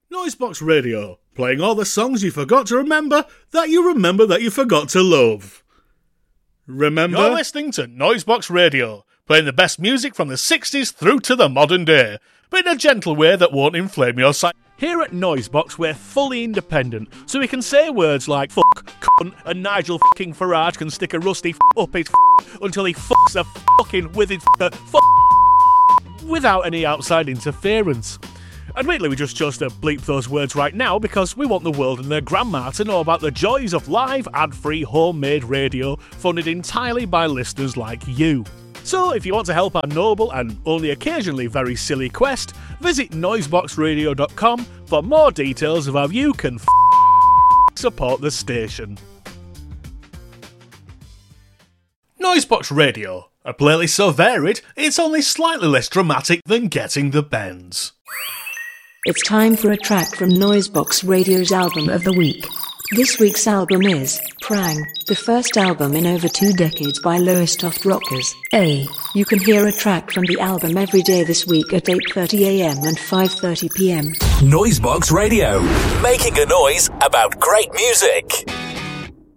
Noisebox Radio, playing all the songs you forgot to remember that you forgot to love. Remember? You're listening to Noisebox Radio, playing the best music from the 60s through to the modern day, but in a gentle way that won't inflame your sight. Here at Noisebox, we're fully independent, so we can say words like fuck, cunt, and Nigel fucking Farage can stick a rusty up his until he fucks a fucking with his without any outside interference. Admittedly, we just chose to bleep those words right now because we want the world and their grandma to know about the joys of live, ad-free, homemade radio funded entirely by listeners like you. So, if you want to help our noble and only occasionally very silly quest, visit noiseboxradio.com for more details of how you can support the station. Noisebox Radio, a playlist so varied, it's only slightly less dramatic than getting the bends. It's time for a track from Noisebox Radio's Album of the Week. This week's album is Prang, the first album in over 2 decades by Lowestoft Rockers. You can hear a track from the album every day this week at 8:30 a.m. and 5:30 p.m. Noisebox Radio, making a noise about great music.